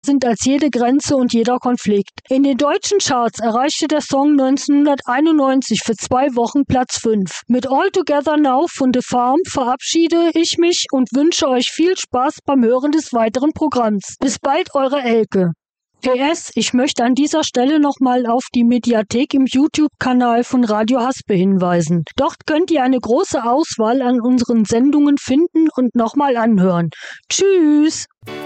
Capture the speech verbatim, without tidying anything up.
sind als jede Grenze und jeder Konflikt. In den deutschen Charts erreichte der Song neunzehnhunderteinundneunzig für zwei Wochen Platz fünf. Mit All Together Now von The Farm verabschiede ich mich und wünsche euch viel Spaß beim Hören des weiteren Programms. Bis bald, eure Elke. P S. Ich möchte an dieser Stelle nochmal auf die Mediathek im YouTube-Kanal von Radio Haspe hinweisen. Dort könnt ihr eine große Auswahl an unseren Sendungen finden und nochmal anhören. Tschüss!